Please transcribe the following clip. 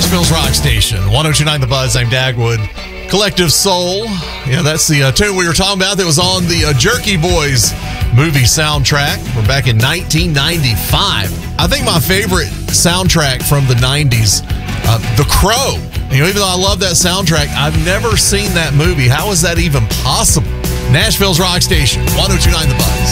Nashville's Rock Station, 1029 The Buzz. I'm Dagwood. Collective Soul. Yeah, that's the tune we were talking about that was on the Jerky Boys movie soundtrack from back in 1995. I think my favorite soundtrack from the 90s, The Crow. Even though I love that soundtrack, I've never seen that movie. How is that even possible? Nashville's Rock Station, 1029 The Buzz.